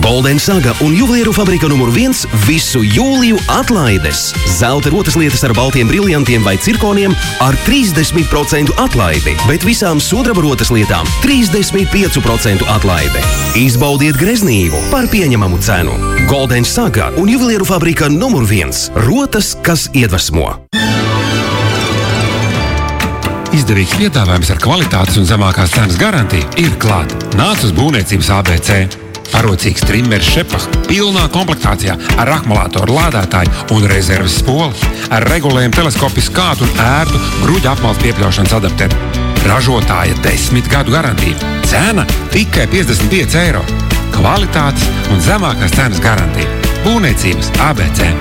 Golden Saga un juvelieru fabrika numur 1 visu jūliju atlaides. Zelta rotaslietas ar baltiem briljantiem vai cirkoniem ar 30% atlaidi, bet visām sudraba rotaslietām 35% atlaide. Izbaudiet greznību par pieņemamu cenu. Golden Saga un juvelieru fabrika numur 1. Rotas, kas iedvesmo. Izdevīgs piedāvājums ar kvalitātes un zemākās cenas garantiju ir klāt. Nāc uz Būvniecības ABC. Parocīgs trimmers Šepach pilnā komplektācijā ar akumulātoru lādētāju un rezerves spoli. Ar regulējumu teleskopiju skātu un ērtu gruģa apmales piepļaušanas adapteru. Ražotāja 10 gadu garantija. Cena tikai 55 eiro. Kvalitātes un zemākās cenas garantija. Būvniecības ABC.